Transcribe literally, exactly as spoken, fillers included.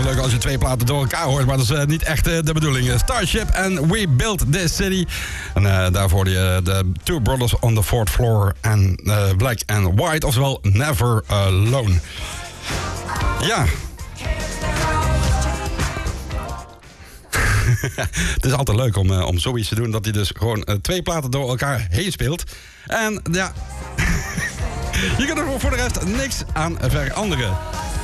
leuk als je twee platen door elkaar hoort, maar dat is uh, niet echt uh, de bedoeling. Starship en We Built This City. En uh, daarvoor de uh, Two Brothers on the Fourth Floor en uh, Black and White, oftewel Never Alone. Ja. Het is altijd leuk om, uh, om zoiets te doen, dat hij dus gewoon uh, twee platen door elkaar heen speelt. En ja, je kunt er voor de rest niks aan veranderen.